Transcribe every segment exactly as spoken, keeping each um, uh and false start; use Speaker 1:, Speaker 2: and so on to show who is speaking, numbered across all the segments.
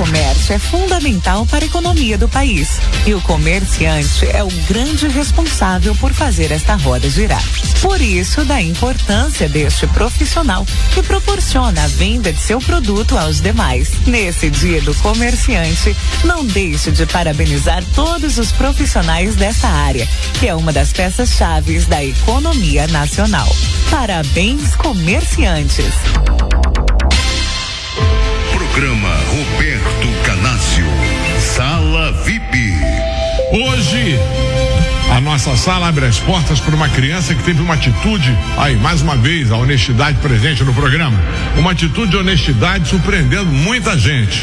Speaker 1: comércio é fundamental para a economia do país e o comerciante é o grande responsável por fazer esta roda girar. Por isso, da importância deste profissional que proporciona a venda de seu produto aos demais. Nesse Dia do Comerciante, não deixe de parabenizar todos os profissionais dessa área, que é uma das peças-chave da economia nacional. Parabéns, comerciantes!
Speaker 2: Programa Roberto Canásio, Sala V I P.
Speaker 3: Hoje, a nossa sala abre as portas para uma criança que teve uma atitude, aí mais uma vez, a honestidade presente no programa, uma atitude de honestidade surpreendendo muita gente.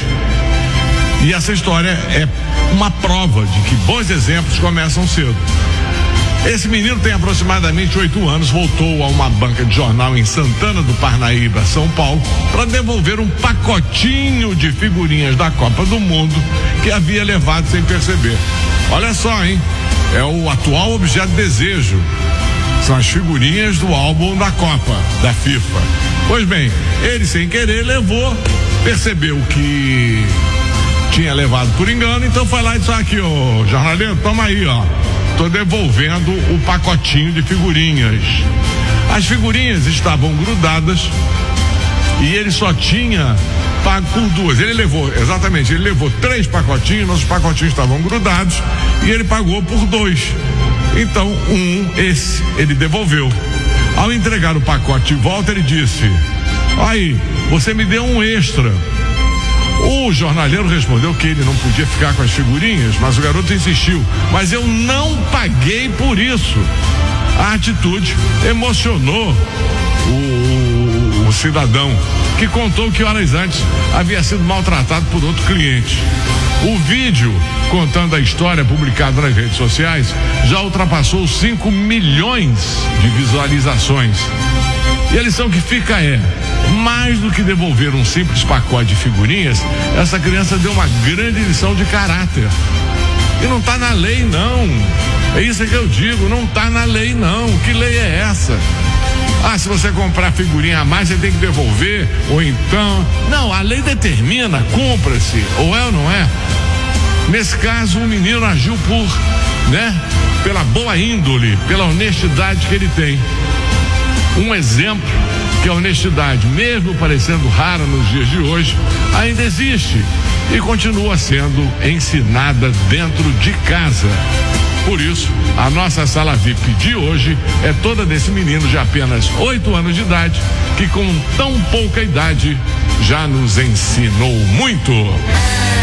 Speaker 3: E essa história é uma prova de que bons exemplos começam cedo. Esse menino tem aproximadamente oito anos, voltou a uma banca de jornal em Santana do Parnaíba, São Paulo, para devolver um pacotinho de figurinhas da Copa do Mundo que havia levado sem perceber. Olha só, hein? É o atual objeto de desejo. São as figurinhas do álbum da Copa, da FIFA. Pois bem, ele sem querer levou, percebeu que tinha levado por engano, então foi lá e disse: aqui, ô jornaleiro, toma aí, ó. Tô devolvendo o pacotinho de figurinhas. As figurinhas estavam grudadas e ele só tinha pago por duas. Ele levou, exatamente, ele levou três pacotinhos, nossos pacotinhos estavam grudados e ele pagou por dois. Então, um, esse, ele devolveu. Ao entregar o pacote de volta, ele disse: aí, você me deu um extra. O jornaleiro respondeu que ele não podia ficar com as figurinhas, mas o garoto insistiu: mas eu não paguei por isso. A atitude emocionou o, o, o cidadão, que contou que horas antes havia sido maltratado por outro cliente. O vídeo contando a história, publicado nas redes sociais, já ultrapassou cinco milhões de visualizações. E a lição que fica é: mais do que devolver um simples pacote de figurinhas, essa criança deu uma grande lição de caráter. E não está na lei, não. É isso que eu digo, não está na lei, não. Que lei é essa? Ah, se você comprar figurinha a mais, você tem que devolver, ou então... Não, a lei determina, cumpra-se, ou é ou não é? Nesse caso, o menino agiu por, né, pela boa índole, pela honestidade que ele tem. Um exemplo que a honestidade, mesmo parecendo rara nos dias de hoje, ainda existe e continua sendo ensinada dentro de casa. Por isso, a nossa sala V I P de hoje é toda desse menino de apenas oito anos de idade, que com tão pouca idade já nos ensinou muito.